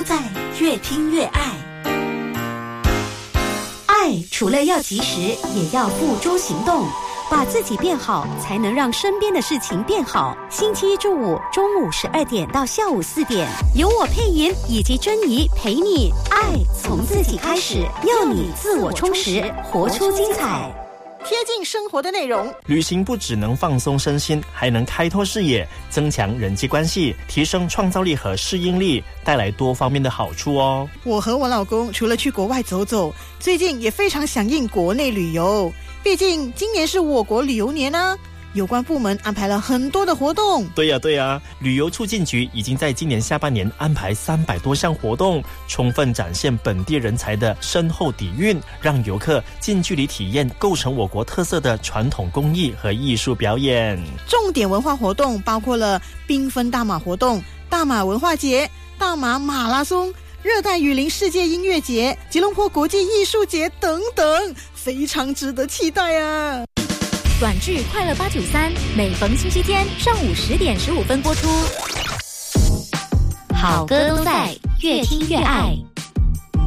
在越听越爱。爱除了要及时，也要付诸行动。把自己变好，才能让身边的事情变好。星期一至五中午12点到下午4点，由我配音以及珍妮陪你。爱从自己开始，要你自我充实，活出精彩。 贴近生活的内容， 旅行不只能放松身心，还能开拓视野，增强人际关系，提升创造力和适应力，带来多方面的好处哦。 我和我老公除了去国外走走，最近也非常响应国内旅游。毕竟今年是我国旅游年啊，有关部门安排了很多的活动。 对呀，旅游促进局已经在今年下半年安排300多项活动，充分展现本地人才的深厚底蕴，让游客近距离体验构成我国特色的传统工艺和艺术表演。 重点文化活动包括了缤纷大马活动、大马文化节、大马马拉松、热带雨林世界音乐节、吉隆坡国际艺术节等等，非常值得期待啊！ 短剧《快乐893》每逢星期天上午10点15分播出。好歌都在，越听越爱。